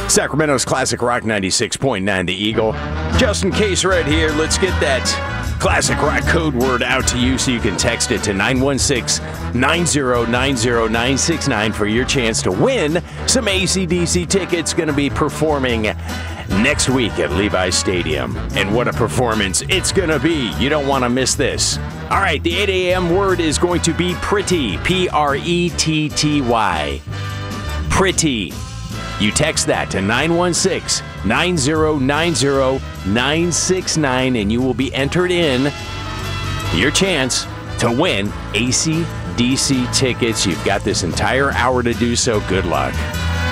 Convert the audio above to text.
Sacramento's Classic Rock 96.9 The Eagle. Just in case right here, let's get that Classic Rock code word out to you so you can text it to 916-9090969 for your chance to win some AC/DC tickets. Going to be performing next week at Levi's Stadium. And what a performance it's going to be. You don't want to miss this. All right, the 8 a.m. word is going to be pretty. Pretty. Pretty. You text that to 916-9090969 and you will be entered in your chance to win AC/DC tickets. You've got this entire hour to do so. Good luck.